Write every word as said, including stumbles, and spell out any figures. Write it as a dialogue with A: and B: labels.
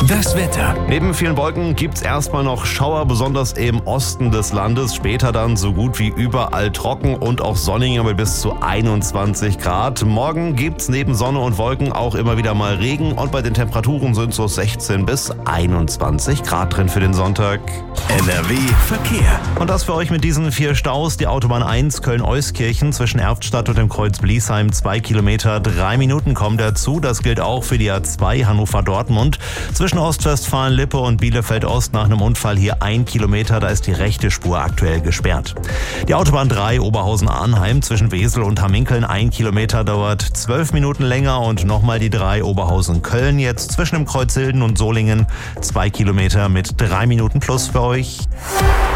A: Das Wetter.
B: Neben vielen Wolken gibt's erstmal noch Schauer, besonders im Osten des Landes. Später dann so gut wie überall trocken und auch sonniger mit bis zu einundzwanzig Grad. Morgen gibt's neben Sonne und Wolken auch immer wieder mal Regen und bei den Temperaturen sind so sechzehn bis einundzwanzig Grad drin für den Sonntag.
A: N R W Verkehr.
B: Und das für euch mit diesen vier Staus. Die Autobahn eins Köln-Euskirchen zwischen Erftstadt und dem Kreuz Bliesheim, zwei Kilometer, drei Minuten kommen dazu. Das gilt auch für die A zwei Hannover-Dortmund. Zwischen Ostwestfalen-Lippe und Bielefeld-Ost nach einem Unfall hier ein Kilometer, da ist die rechte Spur aktuell gesperrt. Die Autobahn drei Oberhausen-Arnheim zwischen Wesel und Hamminkeln, ein Kilometer, dauert zwölf Minuten länger und nochmal die drei Oberhausen-Köln jetzt zwischen dem Kreuz Hilden und Solingen, zwei Kilometer mit drei Minuten plus für euch.